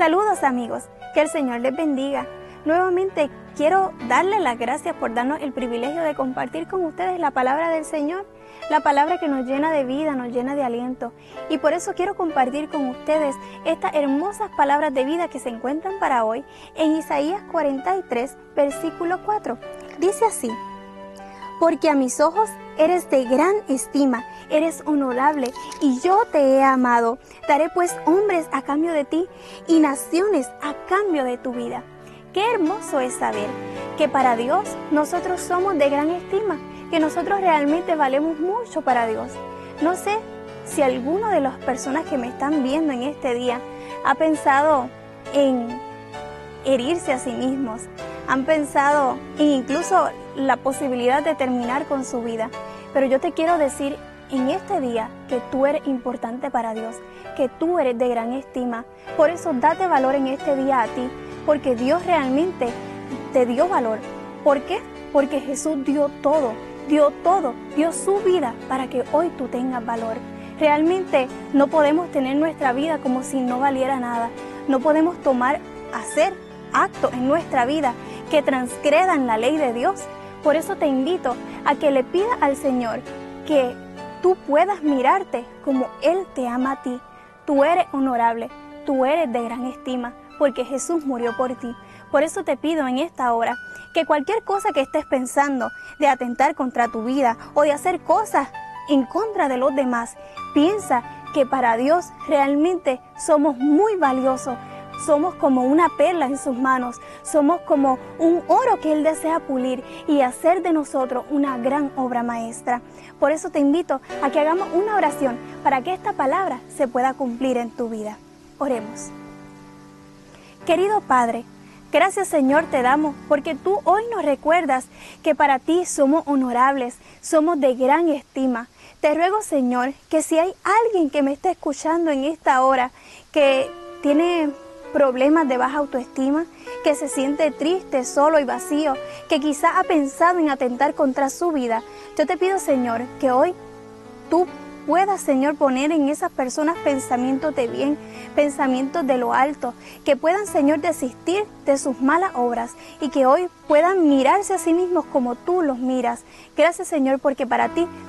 Saludos amigos, que el Señor les bendiga. Nuevamente quiero darle las gracias por darnos el privilegio de compartir con ustedes la palabra del Señor, la palabra que nos llena de vida, nos llena de aliento. Y por eso quiero compartir con ustedes estas hermosas palabras de vida que se encuentran para hoy en Isaías 43, versículo 4. Dice así: porque a mis ojos eres de gran estima, eres honorable, y yo te he amado. Daré pues hombres a cambio de ti, y naciones a cambio de tu vida. Qué hermoso es saber que para Dios nosotros somos de gran estima, que nosotros realmente valemos mucho para Dios. No sé si alguno de las personas que me están viendo en este día ha pensado en herirse a sí mismos, han pensado en incluso la posibilidad de terminar con su vida. Pero yo te quiero decir en este día que tú eres importante para Dios, que tú eres de gran estima. Por eso date valor en este día a ti, porque Dios realmente te dio valor. ¿Por qué? Porque Jesús dio todo, dio su vida para que hoy tú tengas valor. Realmente no podemos tener nuestra vida como si no valiera nada. No podemos hacer actos en nuestra vida que transgredan la ley de Dios. Por eso te invito a que le pidas al Señor que tú puedas mirarte como Él te ama a ti. Tú eres honorable, tú eres de gran estima, porque Jesús murió por ti. Por eso te pido en esta hora que cualquier cosa que estés pensando de atentar contra tu vida o de hacer cosas en contra de los demás, piensa que para Dios realmente somos muy valiosos. Somos como una perla en sus manos, somos como un oro que Él desea pulir y hacer de nosotros una gran obra maestra. Por eso te invito a que hagamos una oración para que esta palabra se pueda cumplir en tu vida. Oremos. Querido Padre, gracias Señor te damos porque tú hoy nos recuerdas que para ti somos honorables, somos de gran estima. Te ruego Señor que si hay alguien que me esté escuchando en esta hora que tiene problemas de baja autoestima, que se siente triste, solo y vacío, que quizá ha pensado en atentar contra su vida, yo te pido Señor que hoy tú puedas Señor poner en esas personas pensamientos de bien, pensamientos de lo alto, que puedan Señor desistir de sus malas obras y que hoy puedan mirarse a sí mismos como tú los miras. Gracias Señor porque para ti